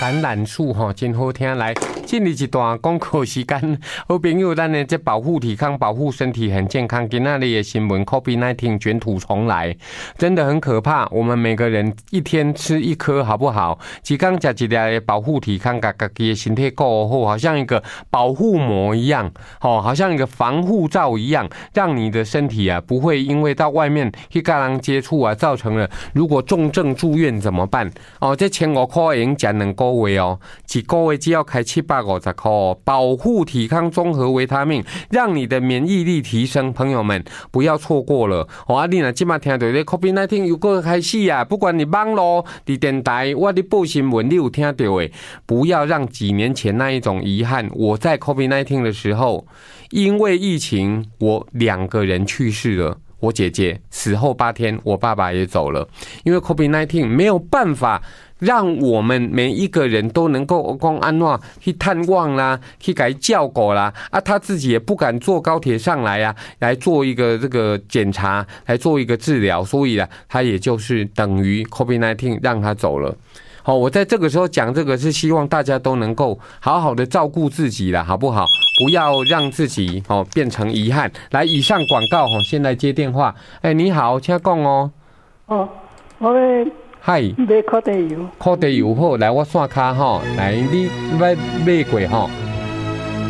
橄榄树吼真好听，来进入一段广告时间。好朋友，咱的这保护体康、保护身体很健康。今仔日的新闻 ，COVID-19 卷土重来，真的很可怕。我们每个人一天吃一颗好不好？一天吃一粒的保护体康，把自己的身体顾好，好像一个保护膜一样，好像一个防护罩一样，让你的身体啊不会因为到外面去跟人接触啊，造成了如果重症住院怎么办？哦，这1500块已经吃2个月哦，一个月只要开750块哦。保护体康综合维他命，让你的免疫力提升，朋友们不要错过了。哦，你若今麦听到这 COVID-19 又过开始啊，不管你网络、伫电台，我伫报新闻，你有听到的，不要让几年前那一种遗憾。我在 COVID-19 的时候，因为疫情，我2个人去世了。我姐姐死后8天，我爸爸也走了。因为 COVID-19 没有办法让我们每一个人都能够讲安怎去探望啦，去给叫狗啦，他自己也不敢坐高铁上来啊，来做一个这个检查，来做一个治疗，所以他也就是等于 COVID-19 让他走了。好，我在这个时候讲这个是希望大家都能够好好的照顾自己啦，好不好？不要让自己变成遗憾。来，以上广告先来接电话。你好，请讲哦。 哦，我要嗨， 买烤地油。 烤地油好，来我线卡来你要买过